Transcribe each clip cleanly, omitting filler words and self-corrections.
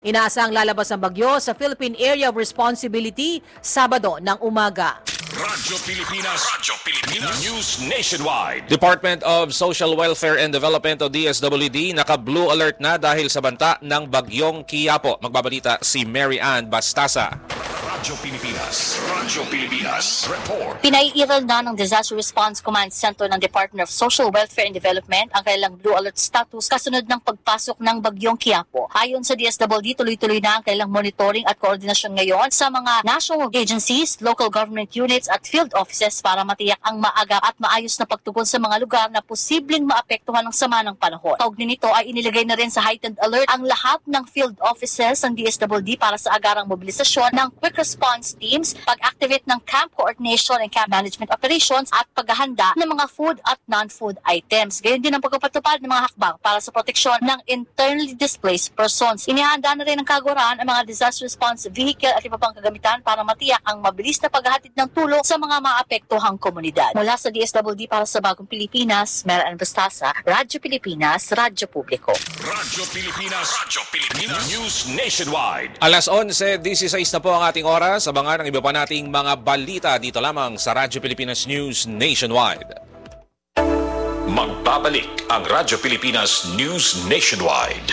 Inaasang lalabas ang bagyo sa Philippine Area of Responsibility Sabado ng umaga. Radyo Pilipinas News Nationwide. Department of Social Welfare and Development o DSWD naka-blue alert na dahil sa banta ng bagyong Quiapo. Magbabalita si Mary Ann Bastasa. Radyo Pilipinas report. Pinaiiral na ng Disaster Response Command Center ng Department of Social Welfare and Development ang kailang blue alert status kasunod ng pagpasok ng bagyong Quiapo. Ayon sa DSWD, tuloy-tuloy na ang kailang monitoring at koordinasyon ngayon sa mga national agencies, local government units at field offices para matiyak ang maaga at maayos na pagtugon sa mga lugar na posibleng maapektuhan ng sama ng panahon. Kaugnay nito ay inilagay na rin sa heightened alert ang lahat ng field offices ng DSWD para sa agarang mobilisasyon ng quick response teams, pag-activate ng camp coordination and camp management operations at paghahanda ng mga food at non-food items. Gayon din ang pagpapatupad ng mga hakbang para sa proteksyon ng internally displaced persons. Inihanda na rin ng kagawaan ang mga disaster response vehicle at iba pang kagamitan para matiyak ang mabilis na paghahatid ng tulong sa mga maapektuhang komunidad. Mula sa DSWD para sa Bagong Pilipinas, Mary Ann Bastasa, Radyo Pilipinas, Radyo Publiko. Radyo Pilipinas News Nationwide. Alas 11:16 na po ang ating oras. Abangan ang iba pa nating mga balita dito lamang sa Radyo Pilipinas News Nationwide. Magbabalik ang Radyo Pilipinas News Nationwide.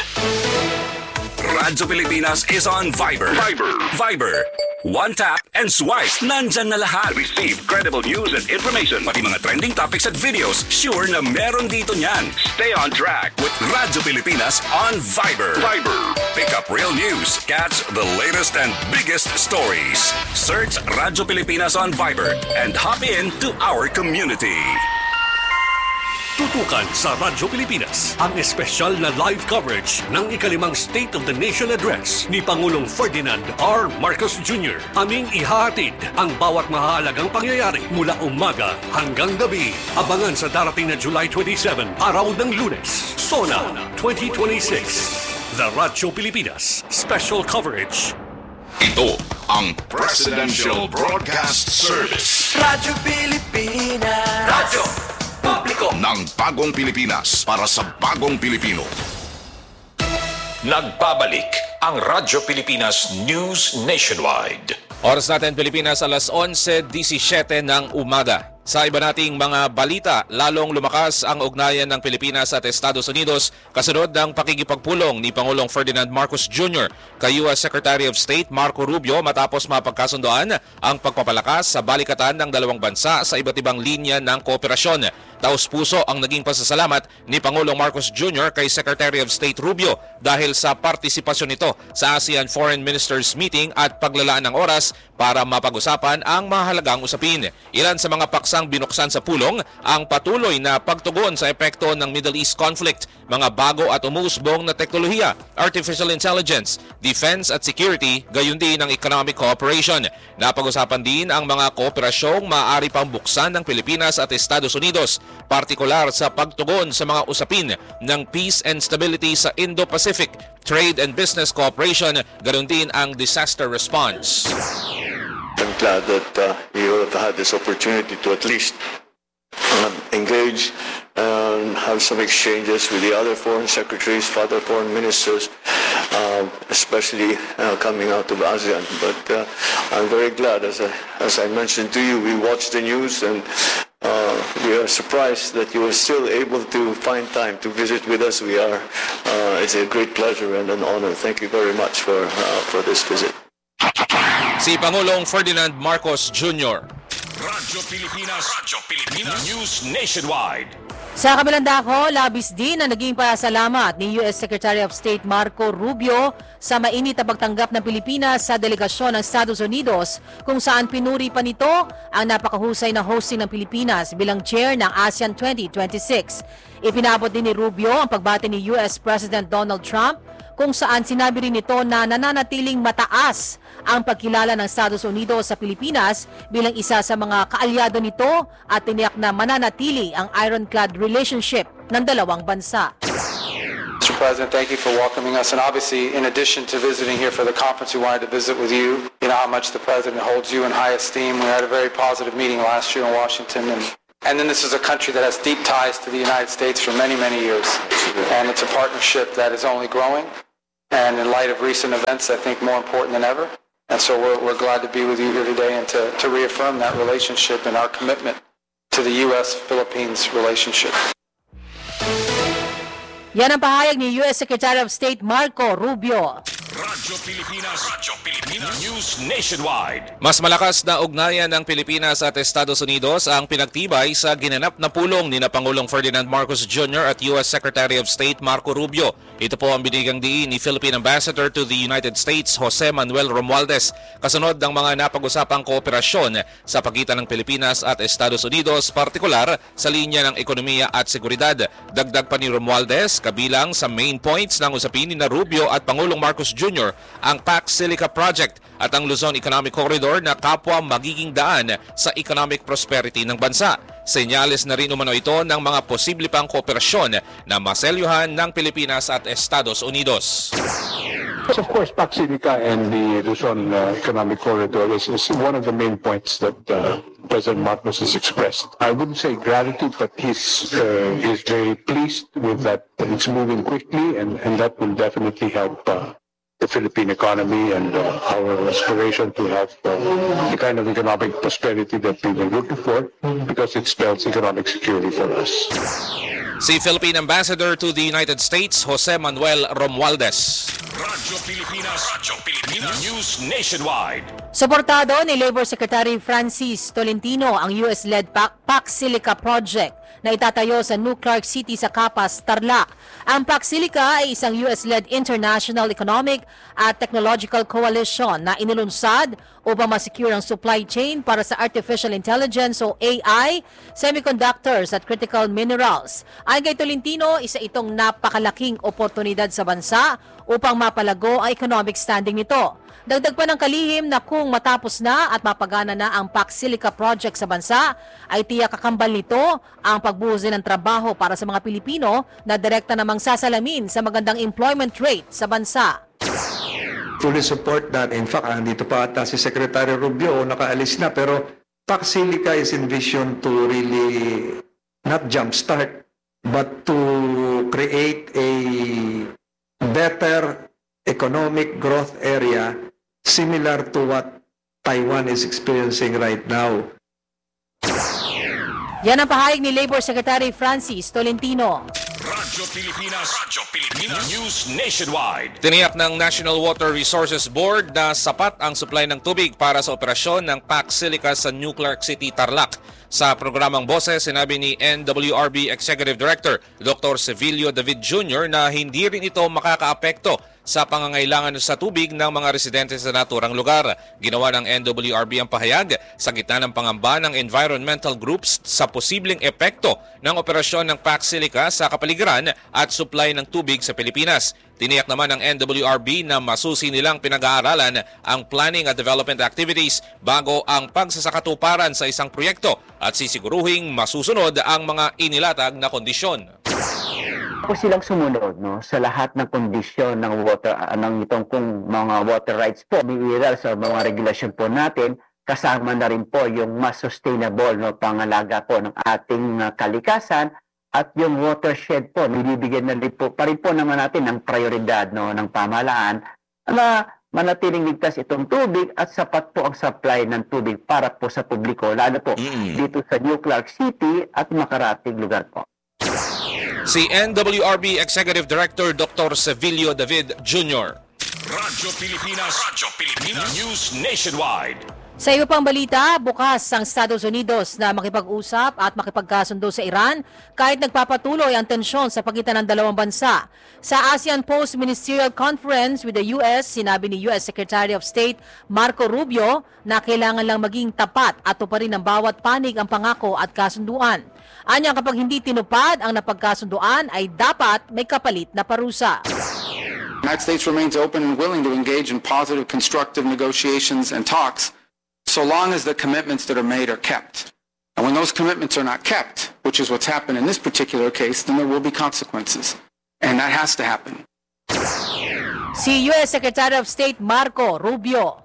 Radyo Pilipinas is on Viber. One tap and swipe. Nandyan na lahat. Receive credible news and information. Pati mga trending topics at videos. Sure na meron dito niyan. Stay on track with Radyo Pilipinas on Viber. Pick up real news. Catch the latest and biggest stories. Search Radyo Pilipinas on Viber and hop in to our community. Tutukan sa Radyo Pilipinas ang espesyal na live coverage ng ikalimang State of the Nation Address ni Pangulong Ferdinand R. Marcos Jr. Aming ihahatid ang bawat mahalagang pangyayari mula umaga hanggang gabi. Abangan sa darating na July 27, araw ng Lunes. SONA 2026. The Radyo Pilipinas Special Coverage. Ito ang Presidential Broadcast Service. Radyo Pilipinas. Radyo Publiko ng Bagong Pilipinas para sa Bagong Pilipino. Nagbabalik ang Radyo Pilipinas News Nationwide. Oras natin Pilipinas, alas 11:17 ng umaga. Sa iba nating mga balita, lalong lumakas ang ugnayan ng Pilipinas at Estados Unidos kasunod ng pakikipagpulong ni Pangulong Ferdinand Marcos Jr. kay U.S. Secretary of State Marco Rubio matapos mapagkasundoan ang pagpapalakas sa balikatan ng dalawang bansa sa iba't ibang linya ng kooperasyon. Taos-puso ang naging pasasalamat ni Pangulong Marcos Jr. kay Secretary of State Rubio dahil sa partisipasyon nito sa ASEAN Foreign Ministers Meeting at paglalaan ng oras para mapag-usapan ang mahalagang usapin. Ilan sa mga paksang binuksan sa pulong ang patuloy na pagtugon sa epekto ng Middle East conflict, mga bago at umuusbong na teknolohiya, artificial intelligence, defense at security, gayon din ang economic cooperation. Napag-usapan din ang mga kooperasyong maaari pang buksan ng Pilipinas at Estados Unidos, partikular sa pagtugon sa mga usapin ng peace and stability sa Indo-Pacific, trade and business cooperation, gayon din ang disaster response. I'm glad that you have had this opportunity to at least engage and have some exchanges with the other foreign secretaries, other foreign ministers, especially coming out of ASEAN. But I'm very glad, as I mentioned to you, we watched the news and we are surprised that you were still able to find time to visit with us. It's a great pleasure and an honor. Thank you very much for this visit. Si Pangulong Ferdinand Marcos Jr. Radyo Pilipinas News Nationwide. Sa kabilang dako, labis din ang naging pasalamat ni U.S. Secretary of State Marco Rubio sa mainit na pagtanggap ng Pilipinas sa delegasyon ng Estados Unidos kung saan pinuri pa nito ang napakahusay na hosting ng Pilipinas bilang chair ng ASEAN 2026. Ipinabot din ni Rubio ang pagbati ni U.S. President Donald Trump kung saan sinabi rin nito na nananatiling mataas ang pagkilala ng Estados Unidos sa Pilipinas bilang isa sa mga kaalyado nito at tiniyak na mananatili ang ironclad relationship ng dalawang bansa. Mr. President, thank you for welcoming us. And obviously, in addition to visiting here for the conference, we wanted to visit with you. You know how much the President holds you in high esteem. We had a very positive meeting last year in Washington. And then this is a country that has deep ties to the United States for many, many years. And it's a partnership that is only growing. And in light of recent events, I think more important than ever. And so we're glad to be with you here today and to reaffirm that relationship and our commitment to the U.S.-Philippines relationship. Yan ang pahayag ni U.S. Secretary of State Marco Rubio. Radyo Pilipinas News Nationwide. Mas malakas na ugnayan ng Pilipinas at Estados Unidos ang pinagtibay sa ginanap na pulong ni Pangulong Ferdinand Marcos Jr. at U.S. Secretary of State Marco Rubio. Ito po ang binigang diin ni Philippine Ambassador to the United States Jose Manuel Romualdez kasunod ng mga napag-usapang kooperasyon sa pagitan ng Pilipinas at Estados Unidos, partikular sa linya ng ekonomiya at seguridad. Dagdag pa ni Romualdez, kabilang sa main points ng usapin ni Rubio at Pangulong Marcos Jr. ang Pax Silica Project at ang Luzon Economic Corridor na kapwa magiging daan sa economic prosperity ng bansa. Senyales na rin umano ito ng mga posible pang kooperasyon na maselyuhan ng Pilipinas at Estados Unidos. Of course, Pax Silica and the Luzon Economic Corridor is one of the main points that President Marcos has expressed. I wouldn't say gratitude, but he's very pleased with that. It's moving quickly, and that will definitely help the Philippine economy and our aspiration to have the kind of economic prosperity that we were looking for, because it spells economic security for us. Si Philippine Ambassador to the United States, Jose Manuel Romualdez. Radyo Pilipinas News Nationwide. Suportado ni Labor Secretary Francis Tolentino ang US-led Pax Silica Project na itatayo sa New Clark City sa Capas, Tarlac. Ang Pax Silica ay isang US-led international economic at technological coalition na inilunsad upang masecure ang supply chain para sa artificial intelligence o AI, semiconductors at critical minerals. Ayon kay Tolentino, isa itong napakalaking oportunidad sa bansa upang mapalago ang economic standing nito. Dagdag pa ng kalihim na kung matapos na at mapagana na ang Pax Silica Project sa bansa, ay tiyak kakambal nito ang pagbuhos ng trabaho para sa mga Pilipino na direkta namang sasalamin sa magandang employment rate sa bansa. Fully support that. In fact, andito pa ata si Secretary Rubio, nakaalis na, pero Pax Silica is envisioned to really not jumpstart, but to create a better economic growth area similar to what Taiwan is experiencing right now. Yan ang pahayag ni Labor Secretary Francis Tolentino. Radyo Pilipinas News Nationwide. Tiniyak ng National Water Resources Board na sapat ang supply ng tubig para sa operasyon ng Pax Silica sa New Clark City, Tarlac. Sa programang Boses, sinabi ni NWRB Executive Director Dr. Sevilio David Jr. na hindi rin ito makakaapekto sa pangangailangan sa tubig ng mga residente sa naturang lugar. Ginawa ng NWRB ang pahayag sa gitna ng pangamba ng environmental groups sa posibleng epekto ng operasyon ng Pax Silica sa kapaligiran at supply ng tubig sa Pilipinas. Tiniyak naman ng NWRB na masusi nilang pinag-aaralan ang planning at development activities bago ang pagsasakatuparan sa isang proyekto at sisiguruhing masusunod ang mga inilatag na kondisyon. Po silang sumunod sa lahat ng kondisyon ng water ng itong kung mga water rights po biiral sa mga regulasyon po natin, kasama na rin po yung mas sustainable pangalaga po ng ating kalikasan at yung watershed po binibigyan na rin po pa rin po naman natin ng prioridad ng pamahalaan na manatiling ligtas itong tubig at sapat po ang supply ng tubig para po sa publiko, lalo po dito sa New Clark City at makarating lugar po. Si NWRB Executive Director Dr. Sevilio David Jr. Radyo Pilipinas News Nationwide. Sa iba pang balita, bukas ang Estados Unidos na makipag-usap at makipagkasundo sa Iran kahit nagpapatuloy ang tensyon sa pagitan ng dalawang bansa. Sa ASEAN Post-Ministerial Conference with the US, sinabi ni US Secretary of State Marco Rubio na kailangan lang maging tapat at tuparin ng bawat panig ang pangako at kasunduan. Anya kapag hindi tinupad ang napagkasunduan ay dapat may kapalit na parusa. The United States remains open and willing to engage in positive, constructive negotiations and talks so long as the commitments that are made are kept. And when those commitments are not kept, which is what's happened in this particular case, then there will be consequences. And that has to happen. Si US Secretary of State Marco Rubio.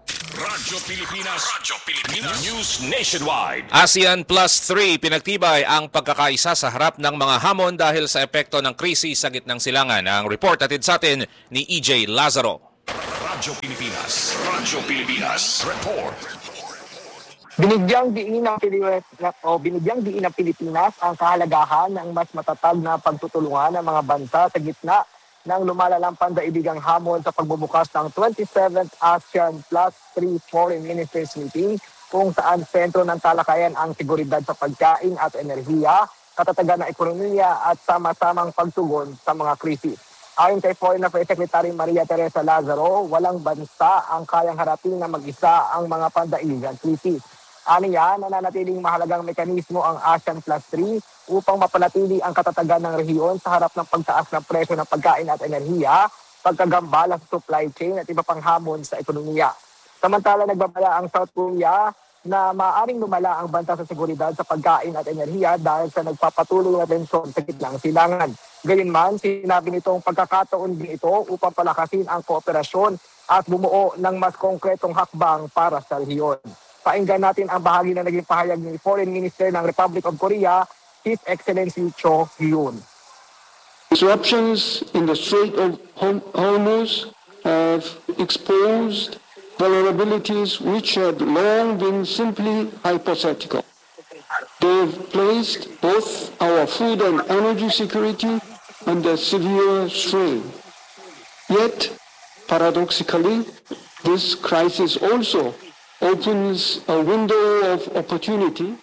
Radyo Pilipinas News Nationwide. ASEAN Plus 3 pinagtibay ang pagkakaisa sa harap ng mga hamon dahil sa epekto ng krisis sa gitnang silangan. Ang report atid sa atin ni EJ Lazaro. Radyo Pilipinas Report. Binigyang diin ng Pilipinas ang kahalagahan ng mas matatag na pagtutulungan ng mga bansa sa gitna ng lumalalang pandaibigang hamon sa pagbubukas ng 27th ASEAN Plus 3 Foreign Ministers Meeting kung saan sentro ng talakayan ang seguridad sa pagkain at enerhiya, katatagan ng ekonomiya at sama-samang pagtugon sa mga krisis. Ayon kay Foreign Affairs Secretary Maria Teresa Lazaro, walang bansa ang kayang harapin na mag-isa ang mga pandaibigang krisis. Aniya, nananatiling mahalagang mekanismo ang ASEAN Plus 3 upang mapanatili ang katatagan ng rehiyon sa harap ng pagtaas ng presyo ng pagkain at enerhiya, pagkagambala sa supply chain at iba pang hamon sa ekonomiya. Samantala, nagbabala ang South Korea na maaaring lumala ang banta sa seguridad sa pagkain at enerhiya dahil sa nagpapatuloy na tensyon sa gitnang silangan. Gayunman, sinabi nitong pagkakataon din ito upang palakasin ang kooperasyon at bumuo ng mas konkretong hakbang para sa rehiyon. Painggan natin ang bahagi na naging pahayag ni Foreign Minister ng Republic of Korea, His Excellency Cho Hyun. Disruptions in the Strait of Hormuz have exposed vulnerabilities which had long been simply hypothetical. They have placed both our food and energy security under severe strain. Yet, paradoxically, this crisis also opens a window of opportunity.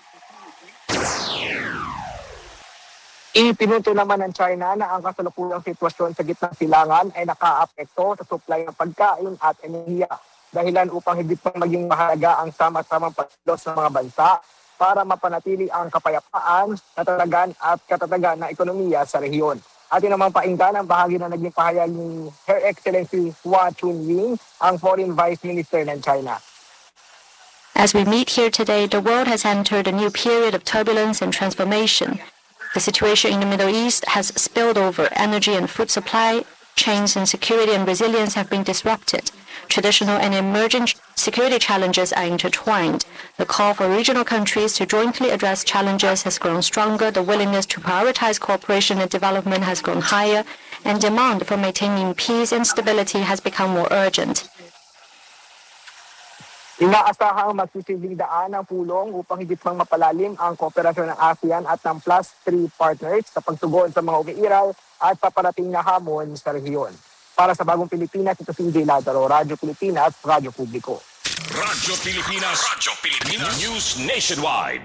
Ipinunto naman ng China na ang kasalukuyang sitwasyon sa gitnang silangan ay nakaapekto sa supply ng pagkain at enerhiya, dahilan upang higit pang maging mahalaga ang sama-samang pagkilos ng mga bansa para mapanatili ang kapayapaan, katatagan ng ekonomiya sa rehiyon. Atin naman painggan ang bahagi na naging pahayag ni Her Excellency Hua Chunying, ang Foreign Vice Minister ng China. As we meet here today, the world has entered a new period of turbulence and transformation. The situation in the Middle East has spilled over. Energy and food supply chains and security and resilience have been disrupted. Traditional and emerging security challenges are intertwined. The call for regional countries to jointly address challenges has grown stronger. The willingness to prioritize cooperation and development has grown higher, and demand for maintaining peace and stability has become more urgent. Inaasahang magsisilbing daan ng pulong upang higit pang mapalalim ang kooperasyon ng ASEAN at ng Plus 3 partners sa pagtugon sa mga umiiral at paparating na hamon sa rehiyon. Para sa Bagong Pilipinas, ito si EJ Lazaro, Radyo Pilipinas, Radyo Publiko. Radyo Pilipinas News Nationwide.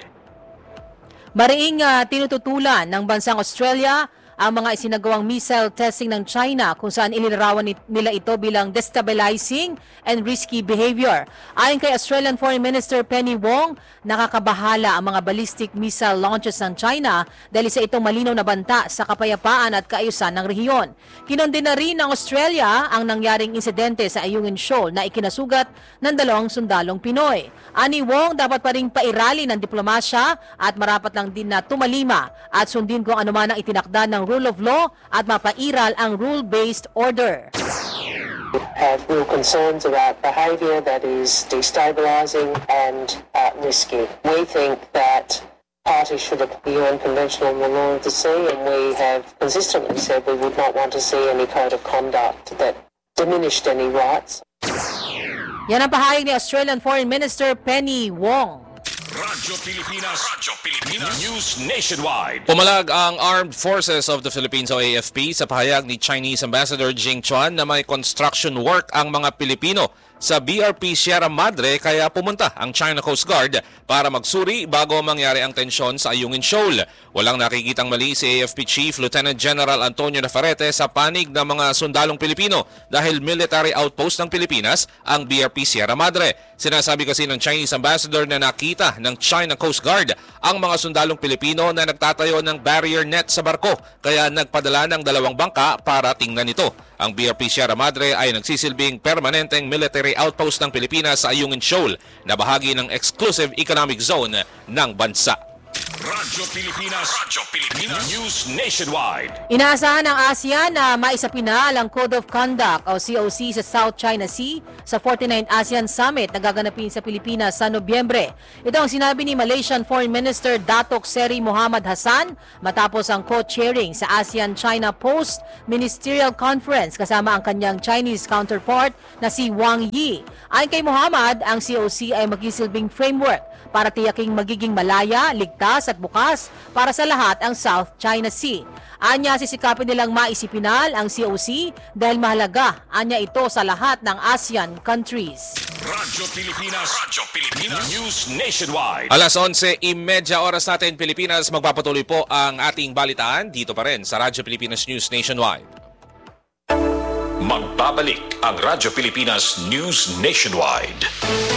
Mariing tinututulan ng bansang Australia ang mga isinagawang missile testing ng China kung saan inilarawan nila ito bilang destabilizing and risky behavior. Ayon kay Australian Foreign Minister Penny Wong, nakakabahala ang mga ballistic missile launches ng China dahil sa itong malinaw na banta sa kapayapaan at kaayusan ng rehiyon. Kinondena rin ng Australia ang nangyaring insidente sa Ayungin Shoal na ikinasugat ng 2 sundalong Pinoy. Ani Wong, dapat pa ring pairali ng diplomasya at marapat lang din na tumalima at sundin kung ano man ang itinakda ng rule of law at mapairal ang rule-based order. Have real concerns about behaviour that is destabilising and risky. We think that parties should adhere unconventional in the law of the sea, and we have consistently said we would not want to see any code of conduct that diminished any rights. Yan ang pahayag ni Australian Foreign Minister Penny Wong. Radyo Pilipinas News Nationwide. Pumalag ang Armed Forces of the Philippines o AFP sa pahayag ni Chinese Ambassador Jing Chuan na may construction work ang mga Pilipino sa BRP Sierra Madre kaya pumunta ang China Coast Guard para magsuri bago mangyari ang tensyon sa Ayungin Shoal. Walang nakikitang mali si AFP Chief Lieutenant General Antonio Navarrete sa panig ng mga sundalong Pilipino dahil military outpost ng Pilipinas ang BRP Sierra Madre. Sinasabi kasi ng Chinese Ambassador na nakita ng China Coast Guard ang mga sundalong Pilipino na nagtatayo ng barrier net sa barko kaya nagpadala ng 2 bangka para tingnan ito. Ang BRP Sierra Madre ay nagsisilbing permanenteng military outpost ng Pilipinas sa Ayungin Shoal na bahagi ng exclusive economic zone ng bansa. Radyo Pilipinas News Nationwide. Inaasahan ng ASEAN na maisapinal ang Code of Conduct o COC sa South China Sea sa 49th ASEAN Summit na gaganapin sa Pilipinas sa Nobyembre. Ito ang sinabi ni Malaysian Foreign Minister Datuk Seri Muhammad Hassan matapos ang co-chairing sa ASEAN-China Post-Ministerial Conference kasama ang kanyang Chinese counterpart na si Wang Yi. Ayon kay Muhammad, ang COC ay magsisilbing framework para tiyaking magiging malaya, ligtas at bukas para sa lahat ang South China Sea. Anya, sisikapin nilang maisipinal ang COC dahil mahalaga anya ito sa lahat ng ASEAN countries. Radyo Pilipinas News Nationwide. Alas 11:30 oras natin Pilipinas, magpapatuloy po ang ating balitaan dito pa rin sa Radyo Pilipinas News Nationwide. Magbabalik ang Radyo Pilipinas News Nationwide.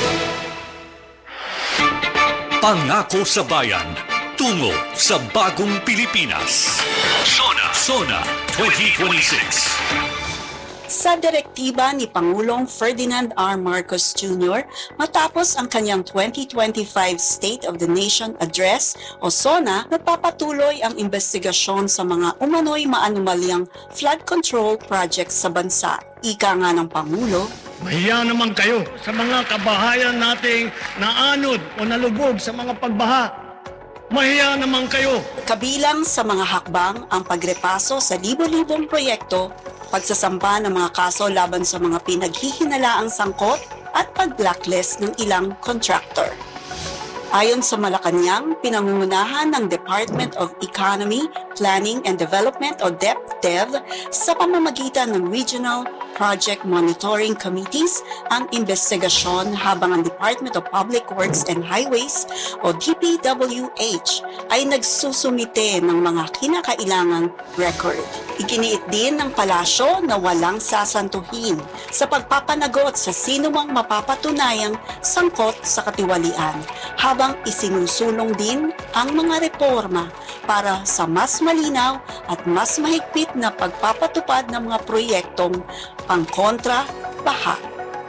Pangako sa bayan, tungo sa bagong Pilipinas. Sona 2026. Sa direktiba ni Pangulong Ferdinand R. Marcos Jr. matapos ang kanyang 2025 State of the Nation Address o SONA, nagpapatuloy ang investigasyon sa mga umano'y maanumalyang flood control projects sa bansa. Ika nga ng Pangulo, mahiya naman kayo sa mga kabahayan nating naanod o nalubog sa mga pagbaha. Mahiya naman kayo. Kabilang sa mga hakbang ang pagrepaso sa libo-libong proyekto, pagsasampa ng mga kaso laban sa mga pinaghihinalaang sangkot at pag-blacklist ng ilang contractor. Ayon sa Malacanang, pinangungunahan ng Department of Economy, Planning and Development o DepDev sa pamamagitan ng Regional Project Monitoring Committees ang investigasyon habang ang Department of Public Works and Highways o DPWH ay nagsusumite ng mga kinakailangang record. Iginiit din ng palasyo na walang sasantuhin sa pagpapanagot sa sinumang mapapatunayang sangkot sa katiwalian, habang isinusulong din ang mga reforma para sa mas malinaw at mas mahigpit na pagpapatupad ng mga proyektong pangkontra baha.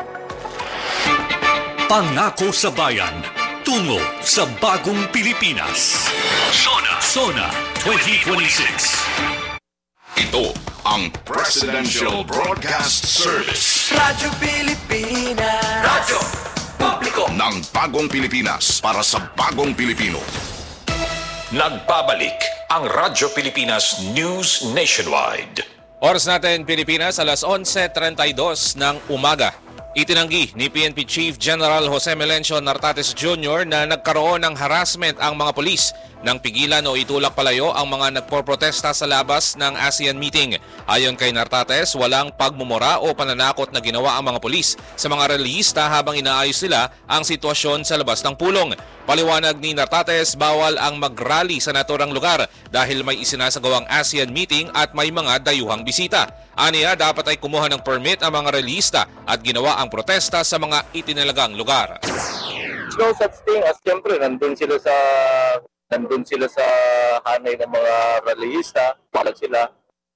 Pangako sa bayan, tungo sa bagong Pilipinas. Sona 2026. Ito ang Presidential Broadcast Service. Radyo Pilipinas. Radyo Publiko ng bagong Pilipinas para sa bagong Pilipino. Nagbabalik ang Radyo Pilipinas News Nationwide. Oras natin Pilipinas, alas 11:32 ng umaga. Itinanggi ni PNP Chief General Jose Melencio Nartates Jr. na nagkaroon ng harassment ang mga pulis nang pigilan o itulak palayo ang mga nagpoprotesta sa labas ng ASEAN meeting. Ayon kay Nartates, walang pagmumura o pananakot na ginawa ang mga pulis sa mga relihista habang inaayos nila ang sitwasyon sa labas ng pulong. Paliwanag ni Nartates, bawal ang mag-rally sa naturang lugar dahil may isinasagawang ASEAN meeting at may mga dayuhang bisita. Aniya, dapat ay kumuha ng permit ang mga relihista at ginawa ang protesta sa mga itinalagang lugar. No such thing as siyempre nandun sila sa hanay ng mga relihista, para sila.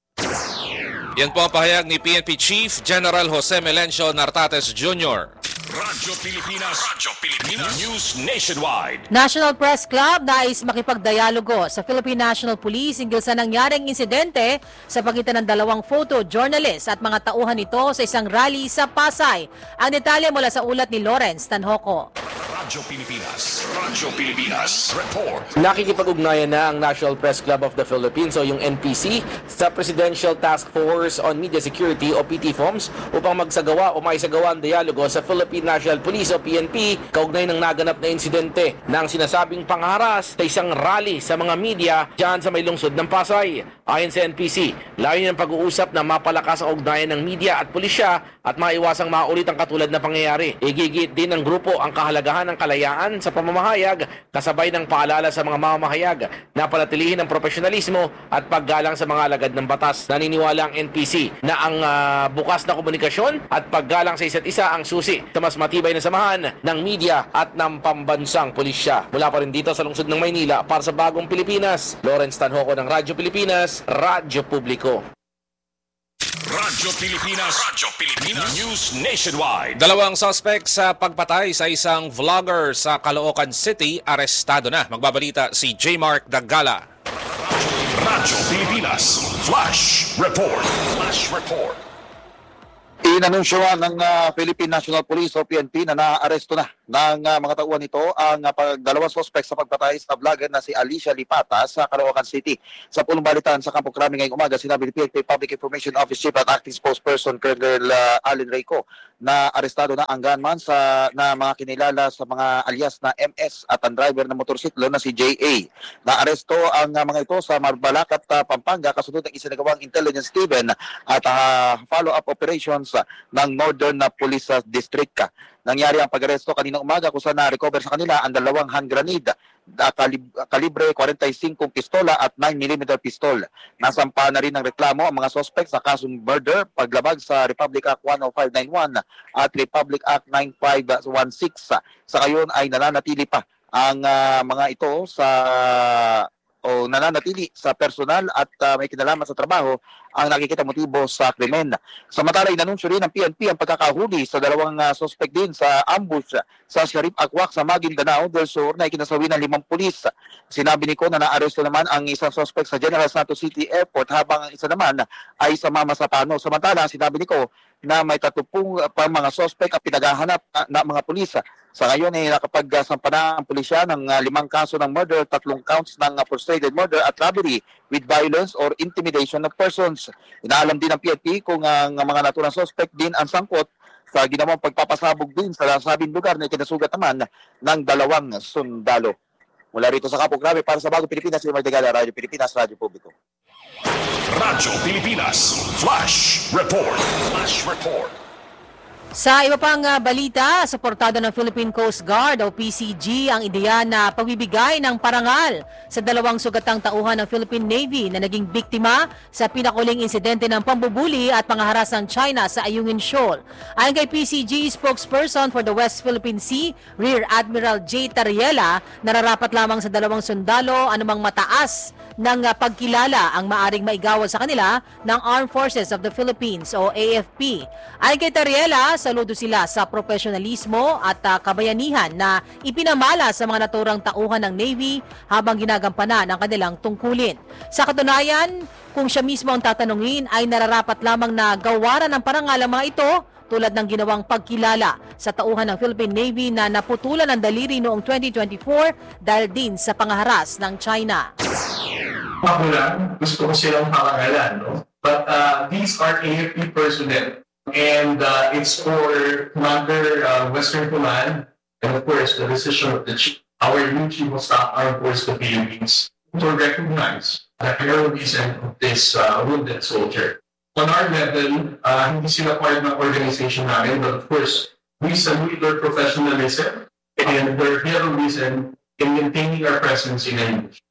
Yan po ang pahayag ni PNP Chief General Jose Melencio Nartates Jr. Radyo Pilipinas News Nationwide. National Press Club nais makipagdialogo sa Philippine National Police hinggil sa nangyaring insidente sa pagitan ng dalawang photojournalist at mga tauhan nito sa isang rally sa Pasay. Ang detalye mula sa ulat ni Lawrence Tanhoco. Radyo Pilipinas Report. Nakikipag-ugnayan na ang National Press Club of the Philippines o yung NPC sa Presidential Task Force on Media Security o PTFOMS upang magsagawa o maisagawa ang dialogo sa Philippine National Police o PNP kaugnay ng naganap na insidente ng sinasabing pangharas sa isang rally sa mga media dyan sa may lungsod ng Pasay. Ayon sa NPC, layunin ng pag-uusap na mapalakas ang ugnayan ng media at pulisya at maiwasang maulit ang katulad na pangyayari. Igigit din ng grupo ang kahalagahan ng kalayaan sa pamamahayag kasabay ng paalala sa mga mamamahayag na panatilihin ang profesionalismo at paggalang sa mga alagad ng batas. Naniniwala ang NPC na ang bukas na komunikasyon at paggalang sa isa't isa ang susi sa mas matibay na samahan ng media at ng pambansang pulisya. Mula pa rin dito sa lungsod ng Maynila para sa Bagong Pilipinas, Lawrence Tanhoco ng Radyo Pilipinas, Radyo Publiko. Radyo Pilipinas News Nationwide. Dalawang suspect sa pagpatay sa isang vlogger sa Caloocan City, arestado na. Magbabalita si J. Mark Dagala. Radyo Pilipinas Flash Report. Inanunsyoan ng Philippine National Police o PNP na naaresto na ng mga tauhan nito ang dalawang suspect sa pagpatay sa vlogger na si Alicia Lipata sa Caloocan City. Sa pulong balitaan sa Kampo Krami ngayong umaga, sinabi ni PNP Public Information Office Chief at Acting Spokesperson Colonel Allen Reyco na arestado na ang gunman na mga kinilala sa mga alias na MS at ang driver ng motorsiklo na si JA. Naaresto ang mga ito sa Marbalacat, Pampanga kasunod ng isinagawang intelligence team at follow-up operations ng Northern Police District. Nangyari ang pag-aresto kaninang umaga kung saan na-recover sa kanila ang dalawang hand grenade, kalibre 45 pistola at 9mm pistol. Nasampa na rin ng reklamo ang mga suspect sa kasong murder, paglabag sa Republic Act 10591 at Republic Act 9516. Sa ngayon ay nananatili pa ang mga ito nananatili sa personal at may kinalaman sa trabaho ang nakikita motibo sa krimen. Samantala, inanunsyo rin ng PNP ang pagkakahuli sa dalawang suspect din sa ambush sa Sharif Akwak sa Maguindanao del Sur na ikinasawi ng 5 pulis. Sinabi ni Ko na naaresto naman ang isang suspect sa General Santos City Airport habang ang isa naman ay sa Mamasapano. Samantala, sinabi ni Ko na may 30 pa mga suspect ang pinaghahanap na mga pulis. Sa ngayon ay nakapagsampa na ang pulisya ng 5 kaso ng murder, 3 counts ng frustrated murder at robbery with violence or intimidation of persons. Inaalam din ng PNP kung ang mga naturang suspect din ang sangkot sa ginawang pagpapasabog din sa nasabing lugar na ikinasugat naman ng 2 sundalo. Mula rito sa Kampo Krami para sa Bagong Pilipinas, si Martigala, Radyo Pilipinas, Radyo Publiko. Radyo Pilipinas Flash Report. Sa iba pang balita, suportado ng Philippine Coast Guard o PCG ang ideya na pagbibigay ng parangal sa 2 sugatang tauhan ng Philippine Navy na naging biktima sa pinakuling insidente ng pambubuli at pangaharas ng China sa Ayungin Shoal. Ayon kay PCG spokesperson for the West Philippine Sea, Rear Admiral J. Tariela, nararapat lamang sa 2 sundalo anumang mataas ng pagkilala ang maaring maigawa sa kanila ng Armed Forces of the Philippines o AFP. Ayon kay Tariela, saludo sila sa profesionalismo at kabayanihan na ipinamala sa mga naturang tauhan ng Navy habang ginagampanan ang kanilang tungkulin. Sa katunayan, kung siya mismo ang tatanungin ay nararapat lamang na gawaran ng parangal ang mga ito tulad ng ginawang pagkilala sa tauhan ng Philippine Navy na naputulan ng daliri noong 2024 dahil din sa pangaharas ng China. Ako lang, gusto ko silang parangalan, no? But these are AFP personnel. And it's for Commander Western Command, and of course, the decision of the chief, our new Chief of Staff Armed Forces of the Philippines, to recognize the heroism of this wounded soldier. On our level, hindi sila part ng organization namin, but of course, we salute their professionalism and their heroism in maintaining our presence in English.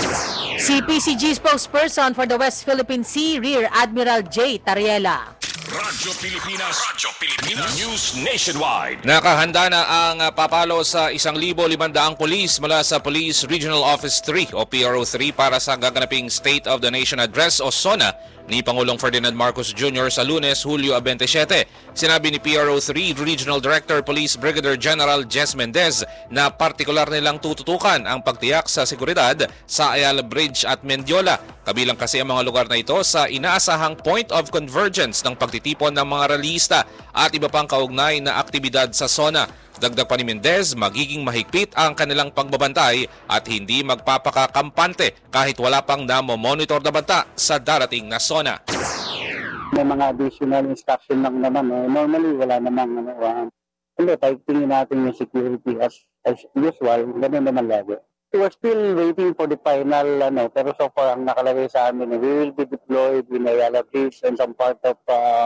Si PCG spokesperson for the West Philippine Sea, Rear Admiral J. Tariela. Radyo Pilipinas News Nationwide. Nakahanda na ang papalo sa 1,500 pulis mula sa Police Regional Office 3 o PRO3 para sa gaganaping State of the Nation Address o SONA ni Pangulong Ferdinand Marcos Jr. sa Lunes, Hulyo 27. Sinabi ni PRO3 Regional Director Police Brigadier General Jess Mendez na partikular nilang tututukan ang pagtiyak sa seguridad sa Ayala Bridge at Mendiola. Kabilang kasi ang mga lugar na ito sa inaasahang point of convergence ng pagtitipon ng mga rallyista at iba pang kaugnay na aktibidad sa SONA. Dagdag pa ni Mendez, magiging mahigpit ang kanilang pagbabantay at hindi magpapakakampante kahit wala pang namo-monitor na banta sa darating na SONA. May mga additional instruction lang naman. Normally, wala namang hindi, tingin natin yung security as usual. Ganun naman lagi. We're still waiting for the final, pero so far ang nakalagay sa amin, we will be deployed in Ayala Bridge and some part of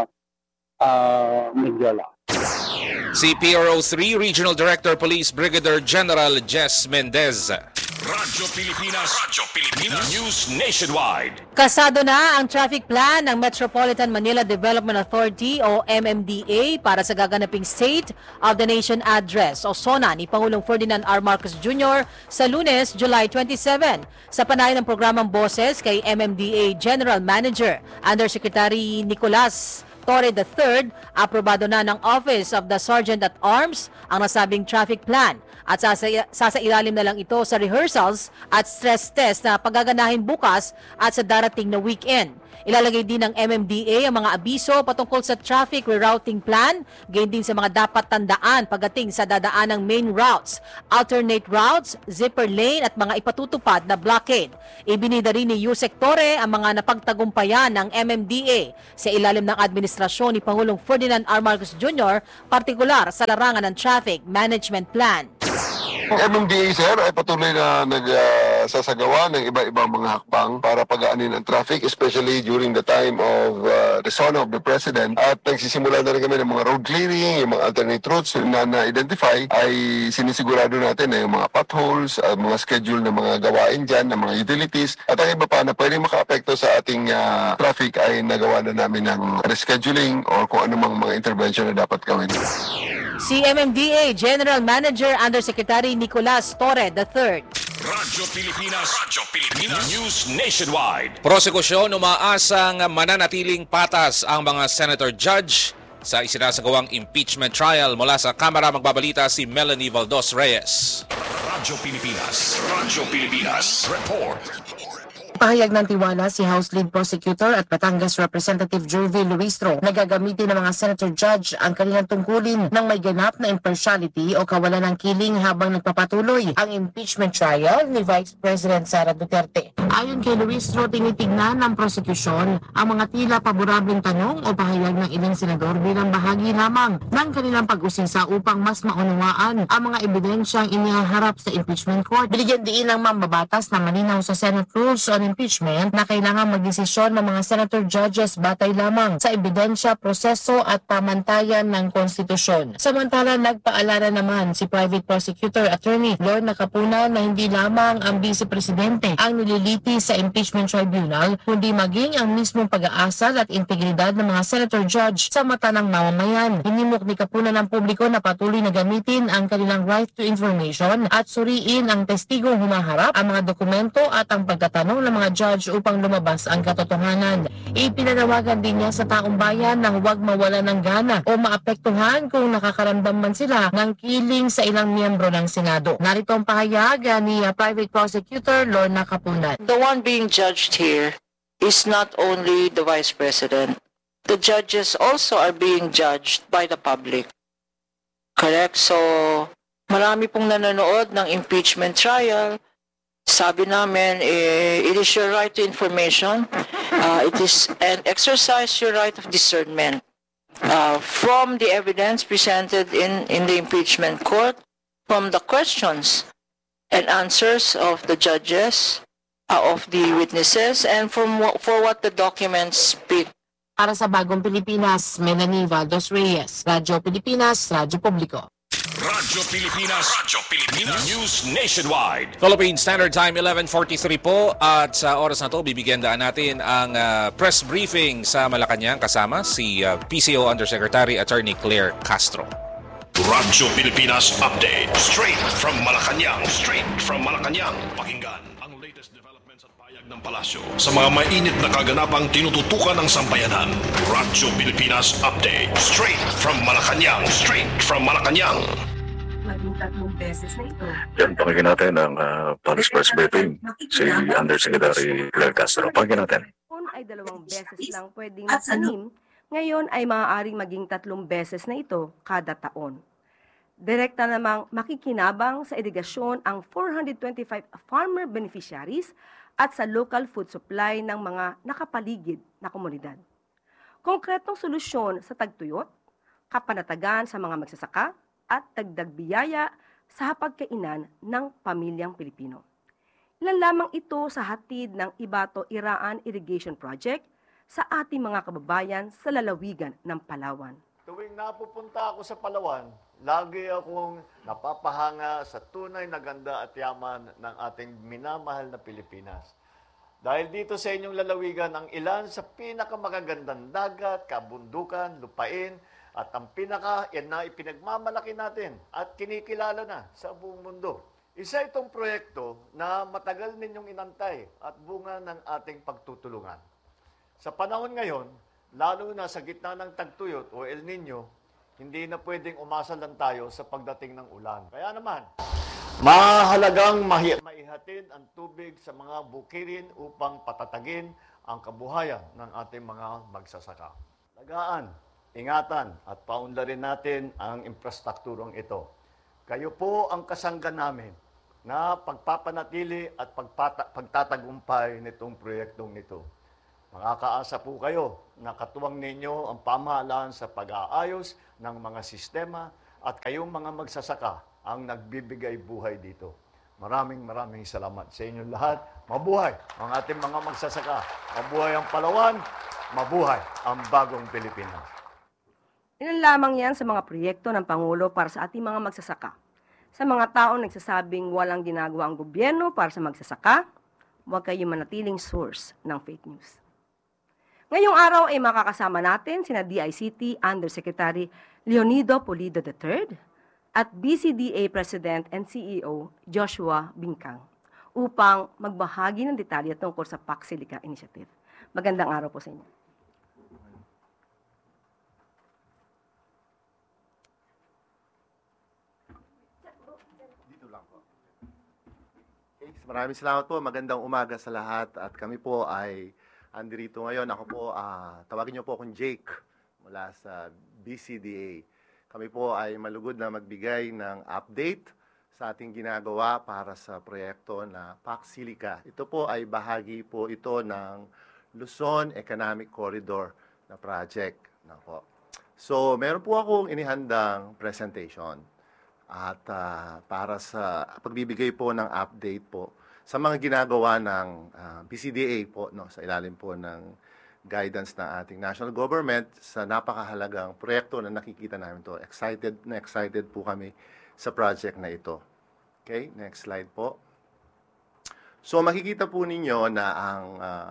Mendiola. Si PRO3 Regional Director Police Brigadier General Jess Mendez. Radyo Pilipinas News Nationwide. Kasado na ang traffic plan ng Metropolitan Manila Development Authority o MMDA para sa gaganaping State of the Nation Address o SONA ni Pangulong Ferdinand R. Marcos Jr. sa Lunes, July 27. Sa panayan ng programang Boses kay MMDA General Manager Undersecretary Nicolas Torre III, aprobado na ng Office of the Sergeant at Arms ang nasabing traffic plan at sasailalim na lang ito sa rehearsals at stress test na paggaganahin bukas at sa darating na weekend. Ilalagay din ng MMDA ang mga abiso patungkol sa traffic rerouting plan, gayon din sa mga dapat tandaan pagdating sa dadaanang main routes, alternate routes, zipper lane at mga ipatutupad na blockade. Ibinida rin ni Yusek Torre ang mga napagtagumpayan ng MMDA sa ilalim ng administrasyon ni Pangulong Ferdinand R. Marcos Jr., partikular sa larangan ng traffic management plan. Ang MMDA, sir, ay patuloy na nagsasagawa ng iba-ibang mga hakbang para pagaanin ang traffic, especially during the time of the SONA of the President. At nagsisimula na rin kami ng mga road clearing, yung mga alternate routes na na-identify, ay sinisigurado natin na yung mga potholes, mga schedule ng mga gawain dyan, ng mga utilities, at ang iba pa na pwedeng maka-apekto sa ating traffic ay nagawa na namin ng rescheduling or kung anumang mga intervention na dapat gawin. Si MMDA General Manager Undersecretary Nicolas Torre III. Radyo Pilipinas News Nationwide. Prosekusyon umaasang mananatiling patas ang mga senator judge sa isinasagawang impeachment trial. Mula sa Kamara magbabalita si Melanie Valdos Reyes. Radyo Pilipinas Report. Pahayag ng tiwala si House Lead Prosecutor at Batangas Representative Jervy Luistro na gagamitin ng mga senator judge ang kanilang tungkulin ng may ganap na impartiality o kawalan ng kiling habang nagpapatuloy ang impeachment trial ni Vice President Sara Duterte. Ayon kay Luistro, tinitignan ng prosekusyon ang mga tila paborableng tanong o pahayag ng ilang senador bilang bahagi lamang ng kanilang pag-usisa upang mas maunawaan ang mga ebidensyang inihaharap sa impeachment court. Binigyan diin ng mambabatas na malinaw sa Senate Rules on Impeachment na kailangan magdesisyon ng mga senator judges batay lamang sa ebidensya, proseso at pamantayan ng konstitusyon. Samantala, nagpaalala naman si Private Prosecutor Attorney Lorna Capuna na hindi lamang ang Vice Presidente ang nililiti sa impeachment tribunal, kundi maging ang mismong pag-aasal at integridad ng mga senator judge sa mata ng mamamayan. Hinimok ni Capuna ng publiko na patuloy na gamitin ang kanilang right to information at suriin ang testigong humaharap, ang mga dokumento at ang pagtatanong ng mga judge upang lumabas ang katotohanan. Ipinanawagan din niya sa taong bayan na huwag mawala ng gana o maapektuhan kung nakakaramdam man sila ng kiling sa ilang miyembro ng Senado. Narito ang pahayag ni Private Prosecutor Lorna Capuna. The one being judged here is not only the Vice President. The judges also are being judged by the public. Correct? So, marami pong nanonood ng impeachment trial. Sabi namin, it is your right to information. It is an exercise your right of discernment from the evidence presented in the impeachment court, from the questions and answers of the judges, of the witnesses, and for what the documents speak. Para sa Bagong Pilipinas, Melanie Valdos Reyes, Radyo Pilipinas, Radyo Publiko. Radyo Pilipinas News Nationwide. Philippine Standard Time 11:43 po at sa oras na to bibigyan daan natin ang press briefing sa Malacanang kasama si PCO Undersecretary Attorney Claire Castro. Radyo Pilipinas Update straight from Malacanang. Pakinggan ang latest developments at payag ng palasyo sa mga mainit na kaganapang tinututukan ng sambayanan. Radyo Pilipinas Update straight from Malacanang. Maging 3 beses na ito. Yan, pakinggan natin ang Palace Press Briefing, si Undersecretary Claire Castro. Pakinggan natin. Noon ay 2 beses lang pwedeng magtanim, ngayon ay maaaring maging 3 beses na ito kada taon. Direkta namang makikinabang sa irigasyon ang 425 farmer beneficiaries at sa local food supply ng mga nakapaligid na komunidad. Konkretong solusyon sa tagtuyot, kapanatagan sa mga magsasaka, at dagdag biyaya sa hapagkainan ng pamilyang Pilipino. Ilan lamang ito sa hatid ng Ibato-Iraan Irrigation Project sa ating mga kababayan sa lalawigan ng Palawan. Tuwing napupunta ako sa Palawan, lagi akong napapahanga sa tunay na ganda at yaman ng ating minamahal na Pilipinas. Dahil dito sa inyong lalawigan ang ilan sa pinakamagagandang dagat, kabundukan, lupain, at ang yan na ipinagmamalaki natin at kinikilala na sa buong mundo. Isa itong proyekto na matagal ninyong inantay at bunga ng ating pagtutulungan. Sa panahon ngayon, lalo na sa gitna ng tagtuyot o El Nino, hindi na pwedeng umasa lang tayo sa pagdating ng ulan. Kaya naman, mahalagang maihatid ang tubig sa mga bukirin upang patatagin ang kabuhayan ng ating mga magsasaka. Lagaan, ingatan at paunlarin natin ang infrastrukturong ito. Kayo po ang kasangga namin na pagpapanatili at pagtatagumpay nitong proyektong ito. Makakaasa po kayo na katuwang ninyo ang pamahalaan sa pag-aayos ng mga sistema at kayong mga magsasaka ang nagbibigay buhay dito. Maraming salamat sa inyong lahat. Mabuhay ang ating mga magsasaka. Mabuhay ang Palawan. Mabuhay ang bagong Pilipinas. Ilan lamang yan sa mga proyekto ng Pangulo para sa ating mga magsasaka. Sa mga taong nagsasabing walang ginagawa ang gobyerno para sa magsasaka, huwag kayong manatiling source ng fake news. Ngayong araw ay makakasama natin sina DICT Undersecretary Leonido Pulido III at BCDA President and CEO Joshua Bingkang upang magbahagi ng detalye tungkol sa Pax Silica Initiative. Magandang araw po sa inyo. Maraming salamat po. Magandang umaga sa lahat at kami po ay andito ngayon. Ako po, tawagin niyo po akong Jake mula sa BCDA. Kami po ay malugod na magbigay ng update sa ating ginagawa para sa proyekto na Pax Silica. Ito po ay bahagi po ito ng Luzon Economic Corridor na project. So, meron po akong inihandang presentation at para sa pagbibigay po ng update po sa mga ginagawa ng BCDA po sa ilalim po ng guidance ng ating national government sa napakahalagang proyekto na nakikita namin to. Excited po kami sa project na ito. Okay, next slide po. So makikita po ninyo na ang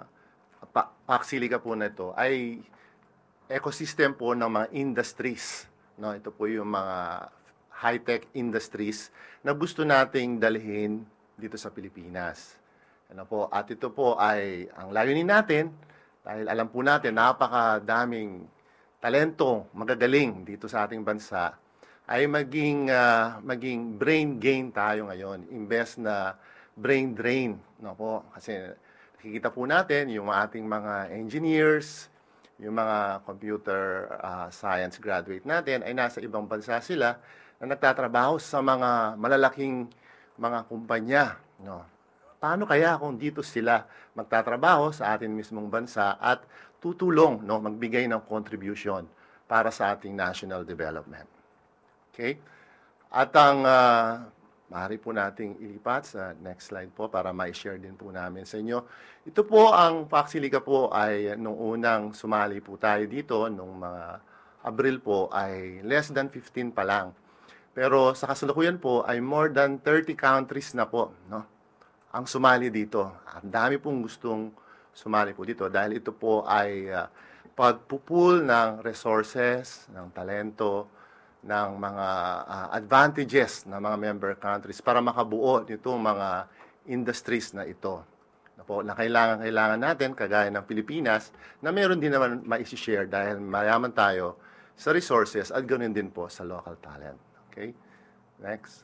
Pax Silica po na ito ay ecosystem po ng mga industries. Ito po yung mga high-tech industries na gusto nating dalhin dito sa Pilipinas. At ito po ay ang layunin natin dahil alam po natin napakadaming talento magagaling dito sa ating bansa ay maging brain gain tayo ngayon imbes na brain drain. Kasi nakikita po natin yung ating mga engineers, yung mga computer science graduate natin ay nasa ibang bansa sila na nagtatrabaho sa mga malalaking mga kumpanya. Paano kaya kung dito sila magtatrabaho sa ating mismong bansa at tutulong, magbigay ng contribution para sa ating national development? Okay? At ang maaari po nating ilipat sa next slide po para ma-share din po namin sa inyo. Ito po ang Pax Silica po ay nung unang sumali po tayo dito, nung mga Abril po ay less than 15 pa lang. Pero sa kasalukuyan po ay more than 30 countries na po ang sumali dito. Ang dami pong gustong sumali po dito dahil ito po ay pagpupul ng resources, ng talento, ng mga advantages ng mga member countries para makabuo nitong mga industries na ito. Na kailangan natin, kagaya ng Pilipinas, na meron din naman ma-share dahil mayaman tayo sa resources at ganoon din po sa local talent. Okay? Next.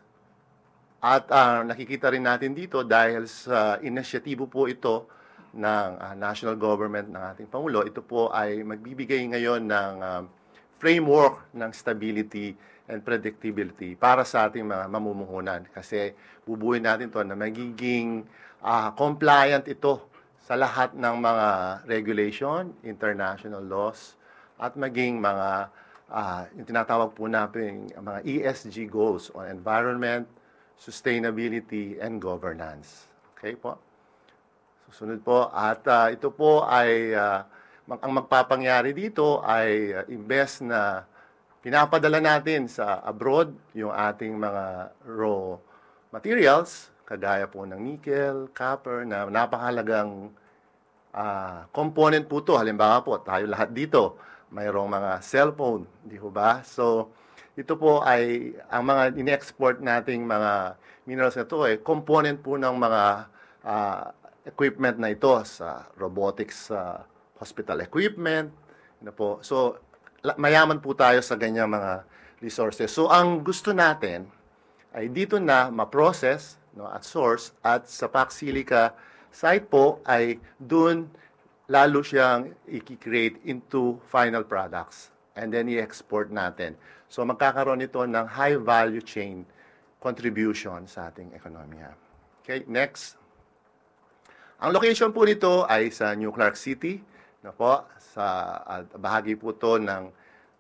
At nakikita rin natin dito dahil sa inisyatibo po ito ng national government ng ating Pangulo, ito po ay magbibigay ngayon ng framework ng stability and predictability para sa ating mga mamumuhunan. Kasi bubuuin natin to na magiging compliant ito sa lahat ng mga regulation, international laws, at maging mga yung tinatawag po natin mga ESG goals on environment, sustainability, and governance. Okay po? Susunod po. At ito po ay, ang magpapangyari dito ay imbes na pinapadala natin sa abroad yung ating mga raw materials, kagaya po ng nickel, copper, na napakahalagang component po to. Halimbawa po, tayo lahat dito, mayroong mga cellphone, di ho ba? So, ito po ay, ang mga in-export nating mga minerals na ito ay component po ng mga equipment na ito sa robotics, hospital equipment, po. So, mayaman po tayo sa ganyang mga resources. So, ang gusto natin ay dito na ma-process, no, at source, at sa Pax Silica site po ay dun lalo siyang i-create into final products and then i-export natin. So, magkakaroon ito ng high value chain contribution sa ating ekonomiya. Okay, next. Ang location po nito ay sa New Clark City, no po, sa bahagi po to ng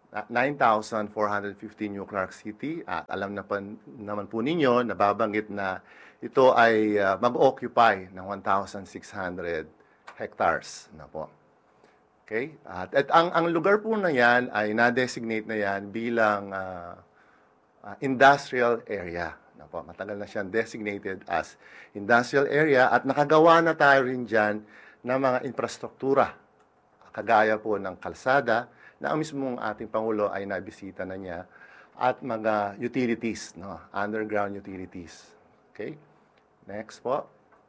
9,450 New Clark City. At alam naman po ninyo, nababanggit na ito ay mag-occupy ng 1,600 hectares. No po. Okay? At ang lugar po na yan ay na-designate na yan bilang industrial area. No po. Matagal na siyang designated as industrial area at nakagawa na tayo rin dyan ng mga infrastruktura. Kagaya po ng kalsada na ang mismong ating Pangulo ay nabisita na niya at mga utilities, no? Underground utilities. Okay? Next po.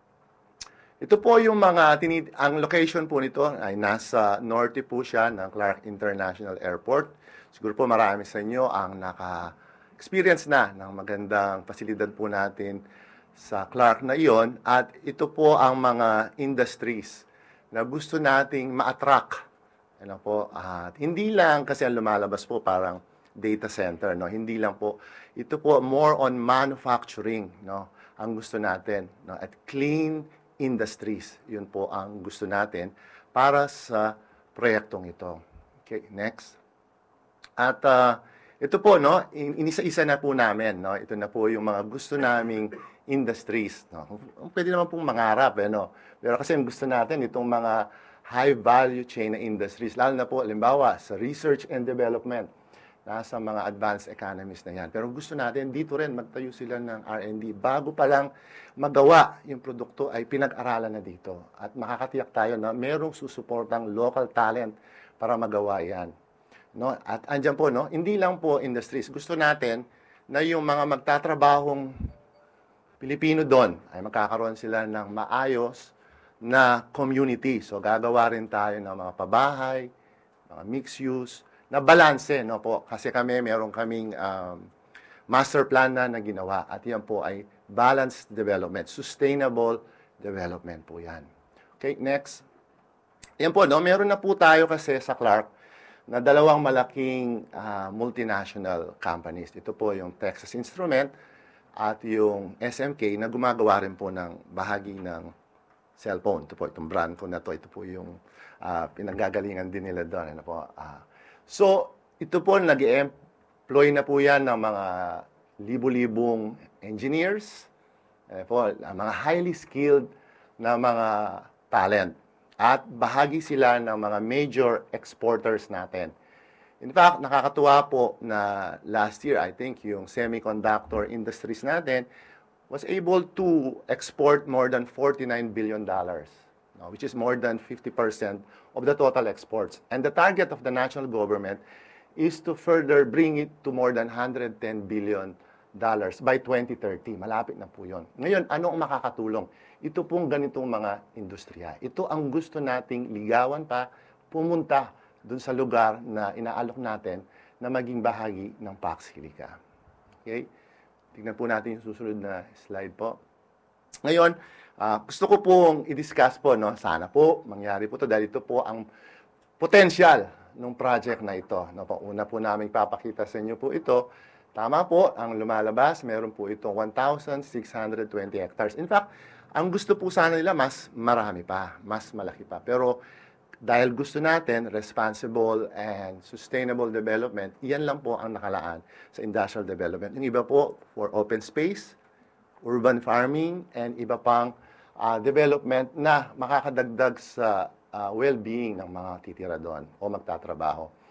Ito po yung mga, ang location po nito ay nasa norte po siya ng Clark International Airport. Siguro po marami sa inyo ang naka-experience na ng magandang pasilidad po natin sa Clark na iyon. At ito po ang mga industries na gusto nating ma-attract. Ano po, at hindi lang kasi ang lumalabas po parang data center, no? Hindi lang po. Ito po more on manufacturing, no? Ang gusto natin, no? At clean industries, yun po ang gusto natin para sa proyektong ito. Okay, next. At ito po, no? Inisa-isa na po namin, no? Ito na po yung mga gusto naming industries, no? Pwede naman pong mangarap, no? Pero kasi ang gusto natin, itong mga high value chain na industries, lalo na po, halimbawa, sa research and development, nasa mga advanced economies na yan. Pero gusto natin, dito rin, magtayo sila ng R&D. Bago pa lang magawa yung produkto, ay pinag-aralan na dito. At makakatiyak tayo na merong susuportang local talent para magawa yan. No? At andyan po, no? Hindi lang po industries. Gusto natin na yung mga magtatrabahong Pilipino doon ay magkakaroon sila ng maayos na community. So, gagawa rin tayo ng mga pabahay, mga mixed use, na balanse, no po. Kasi meron kaming master plan na ginawa. At yan po ay balanced development, sustainable development po yan. Okay, next. Yan po, no? Meron na po tayo kasi sa Clark na dalawang malaking multinational companies. Ito po yung Texas Instrument at yung SMK na gumagawa rin po ng bahagi ng cellphone. Ito po, itong brand ko na to. Ito po yung pinanggagalingan din nila doon. Ano po? So, ito po, nag-employ na po yan ng mga libu-libong engineers, po, mga highly skilled na mga talent. At bahagi sila ng mga major exporters natin. In fact, nakakatuwa po na last year, I think, yung semiconductor industries natin was able to export more than $49 billion, no, which is more than 50% of the total exports. And the target of the national government is to further bring it to more than $110 billion by 2030. Malapit na po yun. Ngayon, ano ang makakatulong? Ito pong ganitong mga industriya. Ito ang gusto nating ligawan pa, pumunta dun sa lugar na inaalok natin na maging bahagi ng Pax Silica. Okay? Tignan po natin yung susunod na slide po. Ngayon, gusto ko pong i-discuss po, no? Sana po mangyari po to dahil ito po ang potential ng project na ito. No? Una po namin papakita sa inyo po ito. Tama po, ang lumalabas, meron po itong 1,620 hectares. In fact, ang gusto po sana nila mas marami pa, mas malaki pa. Pero dahil gusto natin responsible and sustainable development, iyan lang po ang nakalaan sa industrial development. Yung iba po for open space, urban farming, and iba pang development na makakadagdag sa well-being ng mga titira doon o magtatrabaho.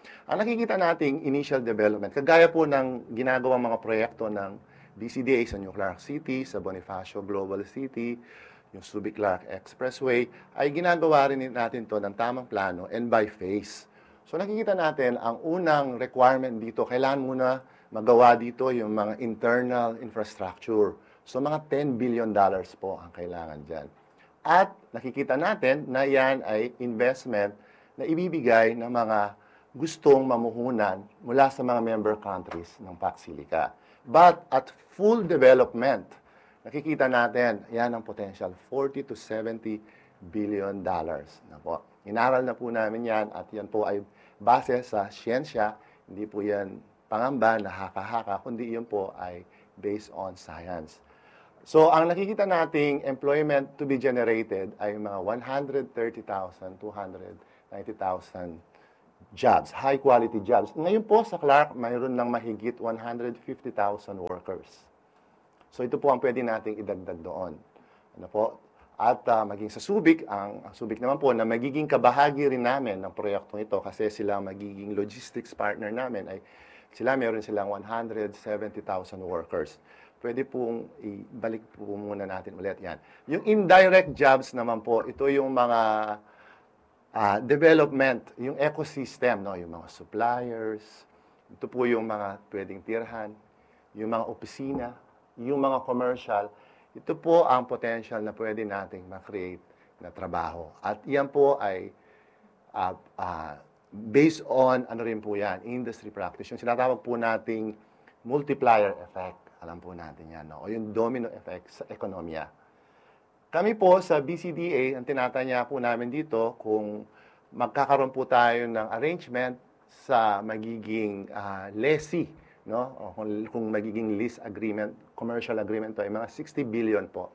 Ang nakikita nating initial development, kagaya po ng ginagawang mga proyekto ng BCDA sa New Clark City, sa Bonifacio Global City, yung Subic Clark Expressway, ay ginagawa rin natin to ng tamang plano and by phase. So nakikita natin, ang unang requirement dito, kailangan muna magawa dito yung mga internal infrastructure. So mga $10 billion po ang kailangan dyan. At nakikita natin na yan ay investment na ibibigay ng mga gustong mamuhunan mula sa mga member countries ng PAC-SILICA. But at full development, nakikita natin, yan ang potential, $40 to $70 billion na po. Inaral na po namin yan at yan po ay base sa siyensya, hindi po yan pangamba na haka-haka, kundi yan po ay based on science. So, ang nakikita nating employment to be generated ay mga 130,000, 290,000 jobs, high-quality jobs. Ngayon po sa Clark, mayroon ng mahigit 150,000 workers. So, ito po ang pwede nating idagdag doon. Ano po? At maging sa Subic, ang Subic naman po na magiging kabahagi rin namin ng proyektong ito kasi sila magiging logistics partner namin ay meron silang 170,000 workers. Pwede pong ibalik po muna natin ulit yan. Yung indirect jobs naman po, ito yung mga development, yung ecosystem, no? Yung mga suppliers, ito po yung mga pwedeng tirhan, yung mga opisina, yung mga commercial, ito po ang potential na pwede nating ma-create na trabaho. At yan po ay based on, ano rin po yan, industry practice. Yung sinatawag po nating multiplier effect. Alam po natin yan, no? O yung domino effect sa ekonomiya. Kami po sa BCDA, ang tinatanya po namin dito, kung magkakaroon po tayo ng arrangement sa magiging lessee, no? O kung magiging lease agreement, commercial agreement to ay mga 60 billion po.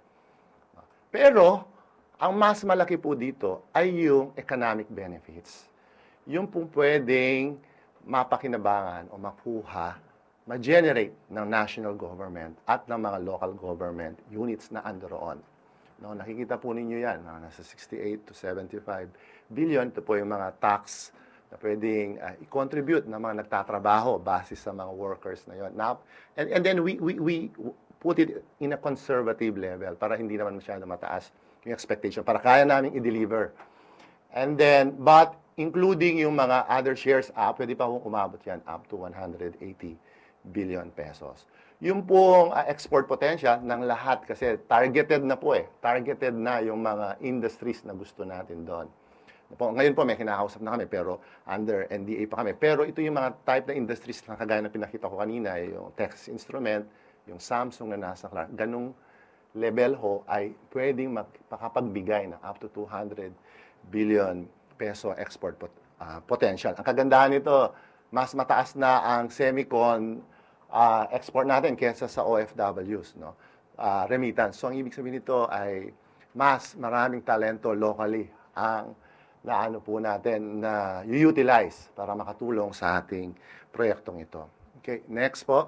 Pero, ang mas malaki po dito ay yung economic benefits. Yung po pwedeng mapakinabangan o makuha, ma-generate ng national government at ng mga local government units na andoroon. No, nakikita po ninyo yan, nasa 68 to 75 billion. Ito po yung mga tax na pwedeng i-contribute ng mga nagtatrabaho base sa mga workers na yun. Now, and then we put it in a conservative level para hindi naman masyado mataas yung expectation, para kaya namin i-deliver. And then, but including yung mga other shares pwede pa kong umabot yan up to 180 billion pesos. Yung pong export potential ng lahat kasi targeted na po Targeted na yung mga industries na gusto natin doon. Ngayon po may kinakausap na kami pero under NDA pa kami. Pero ito yung mga type na industries na kagaya na pinakita ko kanina, yung Texas Instrument, yung Samsung na nasa Clark. Ganong level ho ay pwedeng makapagbigay ng up to 200 billion peso export potential. Ang kagandahan nito, mas mataas na ang semicon export natin kaysa sa OFWs, no? Remittance. So, ang ibig sabihin nito ay mas maraming talento locally ang naano po natin na i-utilize para makatulong sa ating proyektong ito. Okay, next po.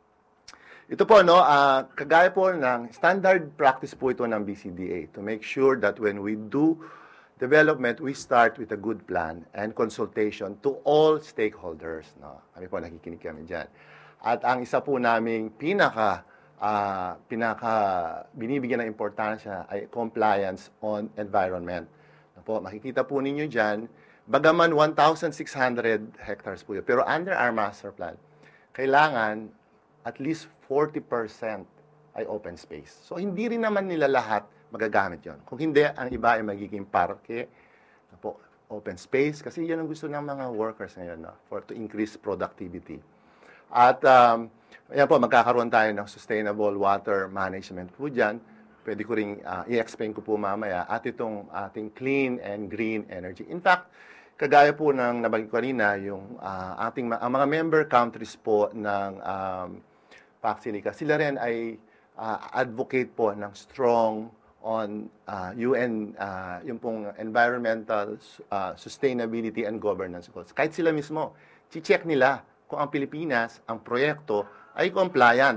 Ito po, no, kagaya po ng standard practice po ito ng BCDA to make sure that when we do development, we start with a good plan and consultation to all stakeholders. No? Kami po, nakikinig kami dyan. At ang isa po naming pinaka binibigyan ng importansya ay compliance on environment. No po, makikita po ninyo dyan, bagaman 1,600 hectares po yun. Pero under our master plan, kailangan at least 40% ay open space. So, hindi rin naman nila lahat magagamit yon. Kung hindi, ang iba ay magiging parke, po, open space, kasi yan ang gusto ng mga workers ngayon, no? To increase productivity. At yan po, magkakaroon tayo ng sustainable water management po dyan. Pwede ko rin i-explain ko po mamaya. At itong ating clean and green energy. In fact, kagaya po ng nabagay ko kanina, yung ang mga member countries po ng PAC-SILICA, sila rin ay advocate po ng strong on UN, yung pong environmental sustainability and governance goals. Kahit sila mismo, check nila kung ang Pilipinas, ang proyekto ay compliant.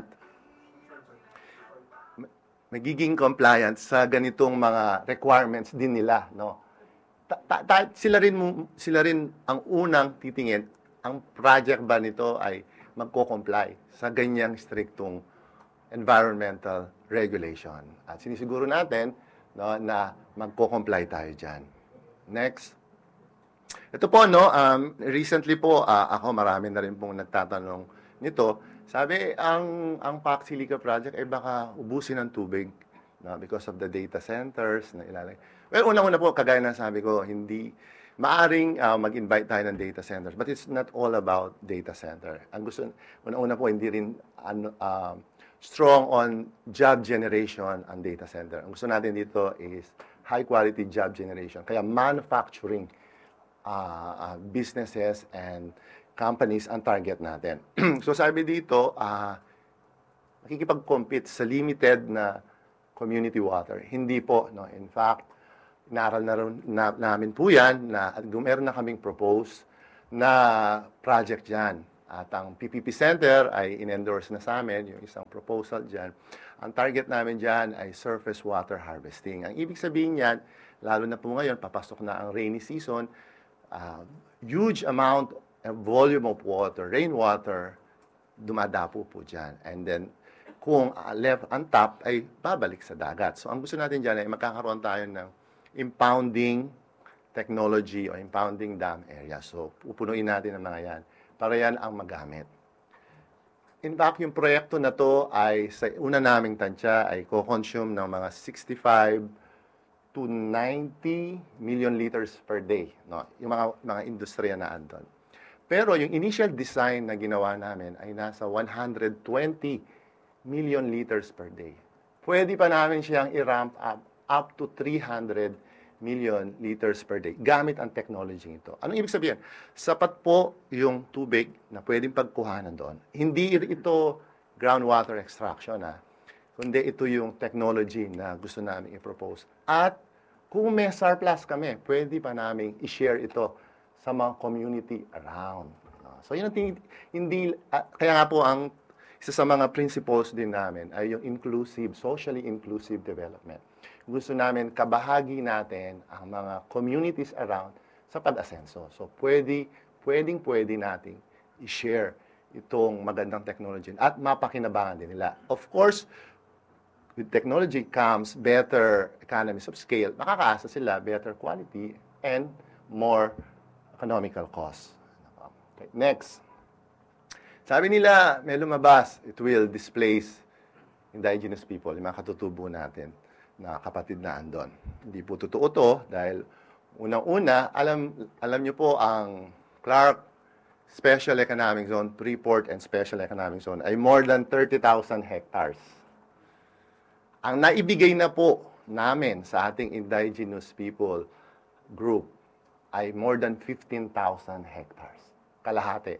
Magiging compliant sa ganitong mga requirements din nila, no? Sila rin ang unang titingin, ang project ba nito ay magko-comply sa ganyang striktong environmental regulation. At sinisiguro natin na magko-comply tayo dyan. Next. Ito po, recently po, ako marami na rin pong nagtatanong nito. Sabi, ang PAC Silica project ay baka ubusin ng tubig because of the data centers na ilalagay. Well, unang-una po, kagaya na sabi ko, hindi maaring mag-invite tayo ng data centers, but it's not all about data center. Ang gusto, unang-una po, hindi rin strong on job generation ang data center. Ang gusto natin dito is high-quality job generation. Kaya manufacturing businesses and companies ang target natin. So sabi dito, nakikipag-compete sa limited na community water. Hindi po. In fact, inaral na namin po yan na meron na kaming propose na project dyan. At ang PPP Center ay in-endorse na sa amin, yung isang proposal dyan. Ang target namin dyan ay surface water harvesting. Ang ibig sabihin yan, lalo na po ngayon, papasok na ang rainy season, huge amount of volume of water, rainwater, dumadapo po dyan. And then, kung left on top, ay babalik sa dagat. So, ang gusto natin dyan ay magkakaroon tayo ng impounding technology o impounding dam area. So, pupunuin natin ang mga yan para yan ang magamit. In fact, yung proyekto na to ay sa una naming tansya ay co-consume ng mga 65 to 90 million liters per day. Yung mga industriya na andon. Pero yung initial design na ginawa namin ay nasa 120 million liters per day. Pwede pa namin siyang i-ramp up to 300 million liters per day gamit ang technology ito. Anong ibig sabihin? Sapat po yung tubig na pwedeng pagkuhanan doon. Hindi ito groundwater extraction, kundi ito yung technology na gusto namin i-propose. At kung may surplus kami, pwede pa namin i-share ito sa mga community around. So yun ang kaya nga po ang isa sa mga principles din namin ay yung inclusive, socially inclusive development. Gusto namin kabahagi natin ang mga communities around sa pag-asenso. So, pwedeng nating i-share itong magandang technology at mapakinabangan din nila. Of course, with technology comes better economies of scale. Makakaasa sila better quality and more economical costs. Okay, next. Sabi nila, may lumabas, it will displace indigenous people, yung mga katutubo natin na kapatid na andon. Hindi po totoo to dahil unang-una, alam niyo po ang Clark Special Economic Zone, Freeport and Special Economic Zone ay more than 30,000 hectares. Ang naibigay na po namin sa ating indigenous people group ay more than 15,000 hectares. Kalahati.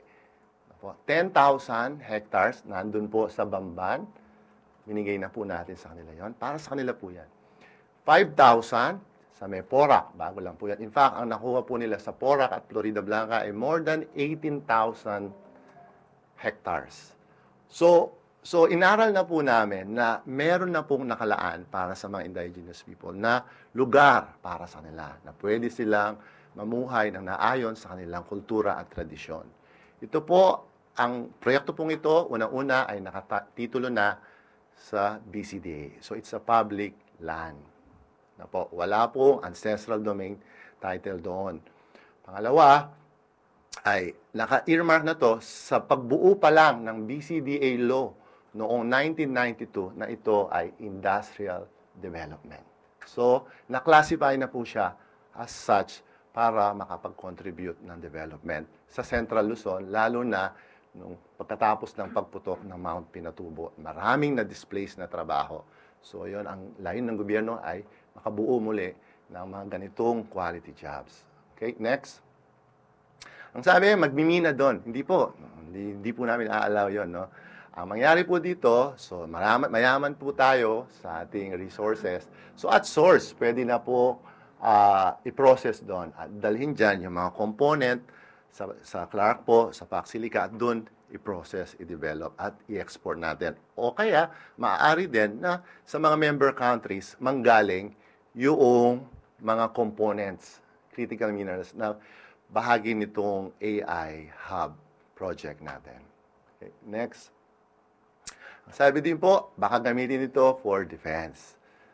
10,000 hectares nandun po sa Bamban. Binigay na po natin sa kanila yon. Para sa kanila po yan. 5,000 sa may Porac. Bago lang po yan. In fact, ang nakuha po nila sa Porac at Florida Blanca ay more than 18,000 hectares. So inaral na po namin na meron na pong nakalaan para sa mga indigenous people na lugar para sa kanila. Na pwede silang mamuhay ng naayon sa kanilang kultura at tradisyon. Ito po, ang proyekto pong ito, unang-una ay nakatitulo na sa BCDA. So it's a public land. Na po, wala po ancestral domain title doon. Pangalawa, ay naka-earmark na to sa pagbuo pa lang ng BCDA law noong 1992 na ito ay industrial development. So, na-classify na po siya as such para makapag-contribute ng development sa Central Luzon, lalo na nung pagkatapos ng pagputok ng Mount Pinatubo. Maraming na-displace na trabaho. So, yun, ang layon ng gobyerno ay makabuo muli ng mga ganitong quality jobs. Okay, next. Ang sabi, magmimina doon. Hindi po namin a-allow yun, no? Ang mangyari po dito, so mayaman po tayo sa ating resources. So, at source, pwede na po i-process doon at dalhin dyan yung mga component sa Clark po, sa PAC Silica, at doon i-process, i-develop, at i-export natin. O kaya, maaari din na sa mga member countries, manggaling yung mga components, critical minerals, na bahagi nitong AI Hub project natin. Okay, next. Sabi din po, baka gamitin ito for defense.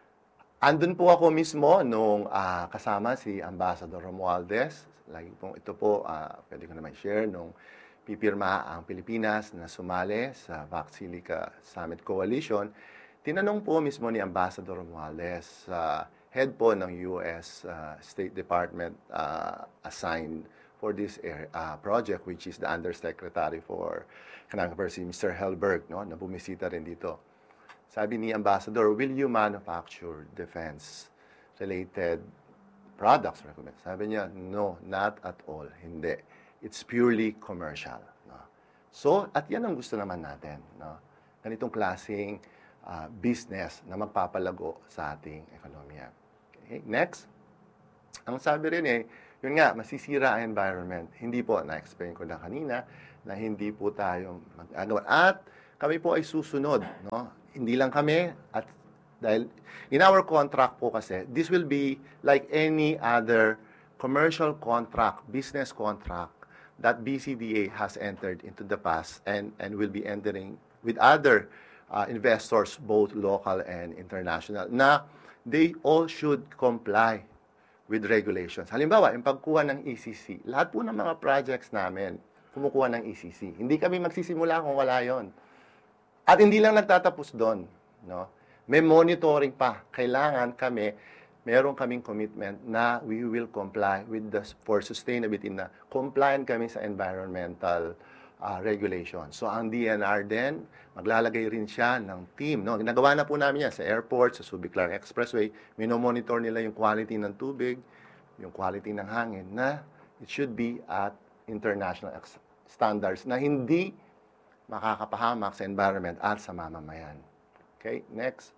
Andun po ako mismo nung kasama si Ambassador Romualdez. Lagi pong ito po, pwede ko naman share, nung pipirma ang Pilipinas na sumali sa Vaxilica Summit Coalition. Tinanong po mismo ni Ambassador Romualdez sa head po ng US State Department assigned for this project, which is the Undersecretary for Economic Affairs, Mr. Helberg, no, na bumisita rin dito. Sabi ni Ambassador, will you manufacture defense-related products? Sabi niya, no, not at all. Hindi. It's purely commercial. No? So, at yan ang gusto naman natin. No? Ganitong klaseng business na magpapalago sa ating ekonomiya. Okay, next. Ang sabi rin yun nga, masisira ang environment. Hindi po, na-explain ko na kanina, na hindi po tayo mag-agawa. At kami po ay susunod. No? Hindi lang kami, at dahil in our contract po kasi, this will be like any other commercial contract, business contract that BCDA has entered into the past and will be entering with other investors, both local and international, na they all should comply with regulations. Halimbawa, yung pagkuha ng ECC, lahat po ng mga projects namin, kumukuha ng ECC. Hindi kami magsisimula kung wala yon. At hindi lang nagtatapos doon. No? May monitoring pa. Kailangan meron kaming commitment na we will comply with for sustainability, na compliant kami sa environmental regulations. So, ang DNR din, maglalagay rin siya ng team. No? Ginagawa na po namin yan sa airport, sa Subic-Clark Expressway. Minomonitor nila yung quality ng tubig, yung quality ng hangin, na it should be at international standards na hindi makakapahamak sa environment at sa mamamayan. Okay, next.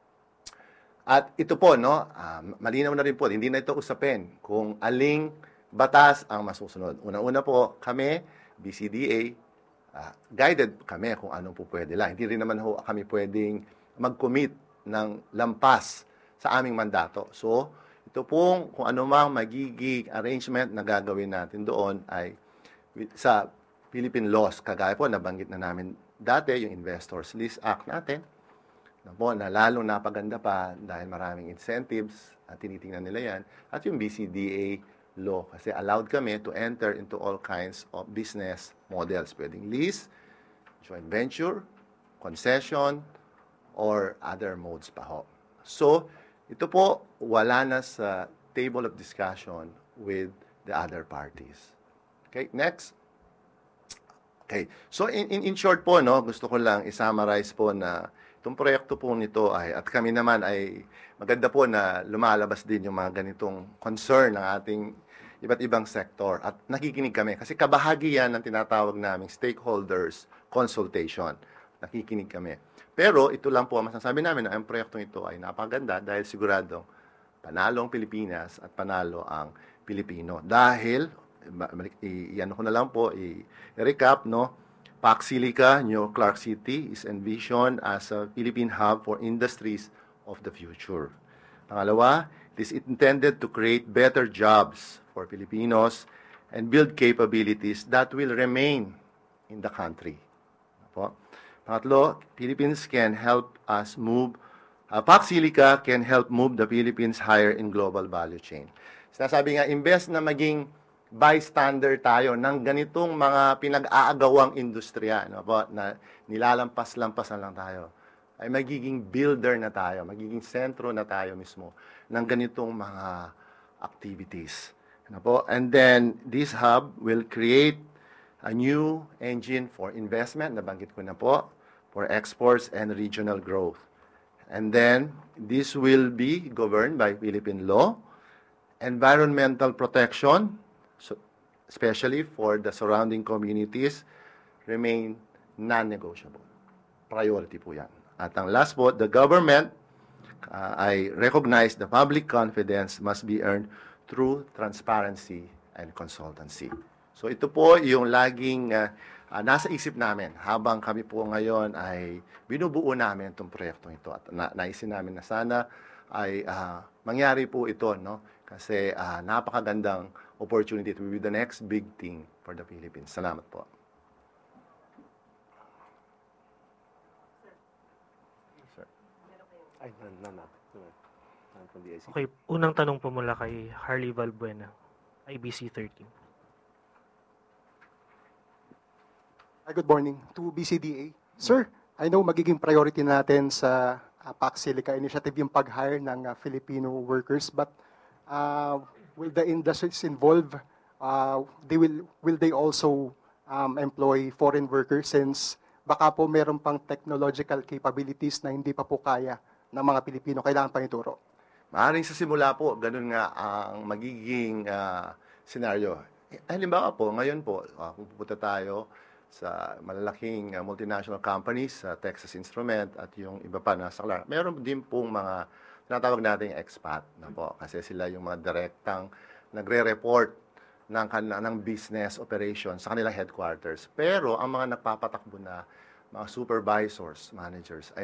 At ito po, no, malinaw na rin po, hindi na ito usapin kung aling batas ang masusunod. Una-una po, kami, BCDA, guided kami kung anong po pwede lang. Hindi rin naman kami pwedeng mag-commit ng lampas sa aming mandato. So, ito pong kung ano mang magiging arrangement na gagawin natin doon ay sa Philippine laws. Kagaya po, nabanggit na namin dati yung Investors List Act natin, na lalong napaganda pa dahil maraming incentives at tinitingnan nila yan. At yung BCDA law, kasi allowed kami to enter into all kinds of business models. Pwedeng lease, joint venture, concession, or other modes pa ho. So, ito po, wala na sa table of discussion with the other parties. Okay, next. Okay, so in short po, no, gusto ko lang i-summarize po na itong proyekto po nito at kami naman ay maganda po na lumalabas din yung mga ganitong concern ng ating iba't ibang sektor at nakikinig kami kasi kabahagi yan ng tinatawag naming stakeholders consultation. Nakikinig kami. Pero ito lang po ang masasabi namin na ang proyektong ito ay napaganda dahil siguradong panalo ang Pilipinas at panalo ang Pilipino. Dahil, iyan ko na lang po, i-recap, no? Vaxilica, New Clark City is envisioned as a Philippine hub for industries of the future. Pangalawa, it is intended to create better jobs for Filipinos and build capabilities that will remain in the country. Po. Pangatlo, Philippines can help us move, Vaxilica can help move the Philippines higher in global value chain. Sinasabi nga, imbes na maging bystander tayo ng ganitong mga pinag-aagawang industriya, no, po, na nilalampas-lampasan lang tayo, ay magiging builder na tayo, magiging sentro na tayo mismo ng ganitong mga activities. No, po? And then, this hub will create a new engine for investment, nabanggit ko na po, for exports and regional growth. And then, this will be governed by Philippine law, environmental protection, so, especially for the surrounding communities, remain non-negotiable. Priority po yan. At ang last po, the government, I recognize the public confidence must be earned through transparency and consultancy. So ito po yung laging nasa isip namin habang kami po ngayon ay binubuo namin itong proyektong ito. At naisin namin na sana ay mangyari po ito, no? Kasi napakagandang opportunity to be the next big thing for the Philippines. Salamat po. Ay, Okay, unang tanong po mula kay Harley Valbuena, IBC 13. Hi, good morning to BCDA. Sir, I know magiging priority natin sa Pax Silica initiative yung pag-hire ng Filipino workers, but will the industries involved, will they also employ foreign workers since baka po meron pang technological capabilities na hindi pa po kaya ng mga Pilipino, kailangan pa ituro? Maaaring sa simula po, ganun nga ang magiging scenario. Halimbawa po, ngayon po, kung pupunta tayo sa malalaking multinational companies, sa Texas Instrument at yung iba pa na sa Clark, meron din pong mga tinatawag nating expat na po, kasi sila yung mga direktang nagre-report ng business operations sa kanilang headquarters. Pero ang mga nagpapatakbo na mga supervisors, managers,